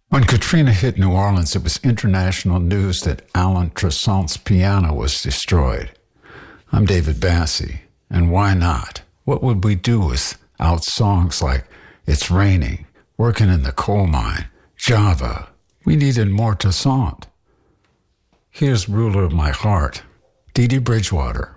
When Katrina hit New Orleans, it was international news that Alan Tresant's piano was destroyed. I'm David Bassie, and why not? What would we do without songs like It's Raining, Working in the Coal Mine, Java? We needed more Toussaint. Here's Ruler of My Heart, Dee Dee Bridgewater.